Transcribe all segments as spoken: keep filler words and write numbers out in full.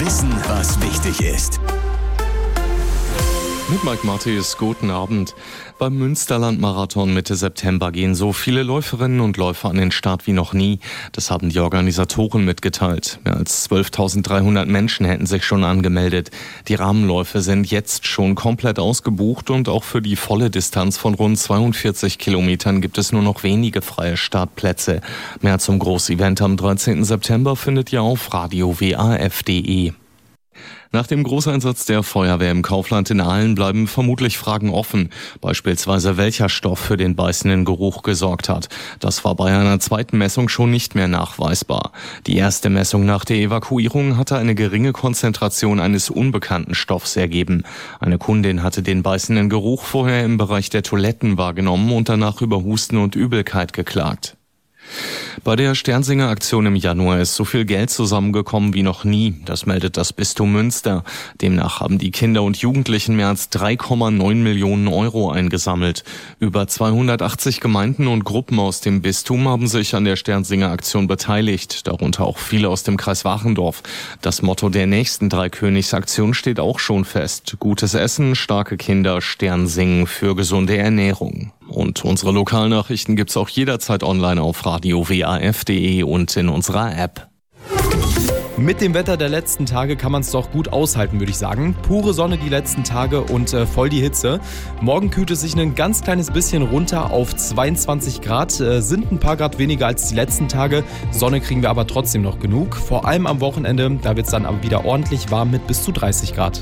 Wissen, was wichtig ist. Mit Mike Matthäus, guten Abend. Beim Münsterland-Marathon Mitte September gehen so viele Läuferinnen und Läufer an den Start wie noch nie. Das haben die Organisatoren mitgeteilt. Mehr als zwölftausenddreihundert Menschen hätten sich schon angemeldet. Die Rahmenläufe sind jetzt schon komplett ausgebucht und auch für die volle Distanz von rund zweiundvierzig Kilometern gibt es nur noch wenige freie Startplätze. Mehr zum Großevent am dreizehnten September findet ihr auf radio w a f punkt d e. Nach dem Großeinsatz der Feuerwehr im Kaufland in Aalen bleiben vermutlich Fragen offen. Beispielsweise welcher Stoff für den beißenden Geruch gesorgt hat. Das war bei einer zweiten Messung schon nicht mehr nachweisbar. Die erste Messung nach der Evakuierung hatte eine geringe Konzentration eines unbekannten Stoffs ergeben. Eine Kundin hatte den beißenden Geruch vorher im Bereich der Toiletten wahrgenommen und danach über Husten und Übelkeit geklagt. Bei der Sternsinger-Aktion im Januar ist so viel Geld zusammengekommen wie noch nie. Das meldet das Bistum Münster. Demnach haben die Kinder und Jugendlichen mehr als drei Komma neun Millionen Euro eingesammelt. Über zweihundertachtzig Gemeinden und Gruppen aus dem Bistum haben sich an der Sternsinger-Aktion beteiligt, darunter auch viele aus dem Kreis Wachendorf. Das Motto der nächsten Dreikönigs-Aktion steht auch schon fest. Gutes Essen, starke Kinder, Sternsingen für gesunde Ernährung. Und unsere Lokalnachrichten gibt's auch jederzeit online auf radio w a f punkt d e und in unserer App. Mit dem Wetter der letzten Tage kann man es doch gut aushalten, würde ich sagen. Pure Sonne die letzten Tage und äh, voll die Hitze. Morgen kühlt es sich ein ganz kleines bisschen runter auf zweiundzwanzig Grad. Äh, sind ein paar Grad weniger als die letzten Tage. Sonne kriegen wir aber trotzdem noch genug. Vor allem am Wochenende, da wird es dann aber wieder ordentlich warm mit bis zu dreißig Grad.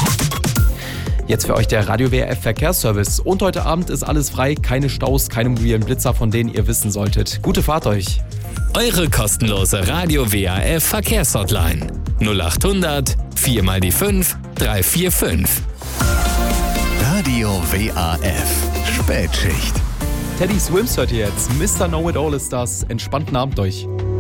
Jetzt für euch der Radio W R F Verkehrsservice. Und heute Abend ist alles frei, keine Staus, keine mobilen Blitzer, von denen ihr wissen solltet. Gute Fahrt euch. Eure kostenlose Radio W R F Verkehrshotline null acht hundert vier mal die fünf drei vier fünf. Radio W A F Spätschicht. Teddy Swims hört ihr jetzt. Mister Know-It-All ist das. Entspannten Abend euch.